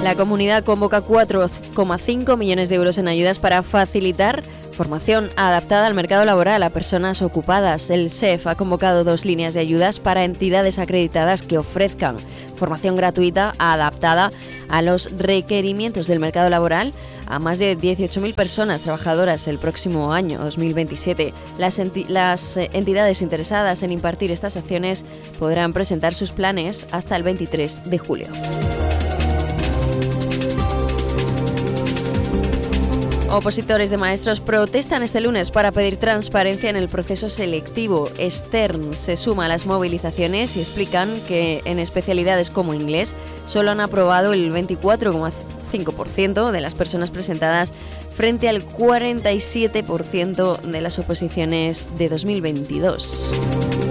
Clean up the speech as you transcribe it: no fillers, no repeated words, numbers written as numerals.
La comunidad convoca 4,5 millones de euros en ayudas para facilitar formación adaptada al mercado laboral a personas ocupadas. El SEF ha convocado 2 líneas de ayudas para entidades acreditadas que ofrezcan formación gratuita adaptada a los requerimientos del mercado laboral a más de 18.000 personas trabajadoras el próximo año 2027. Las entidades interesadas en impartir estas acciones podrán presentar sus planes hasta el 23 de julio. Opositores de maestros protestan este lunes para pedir transparencia en el proceso selectivo. Stern se suma a las movilizaciones y explican que en especialidades como inglés solo han aprobado el 24,5% de las personas presentadas frente al 47% de las oposiciones de 2022.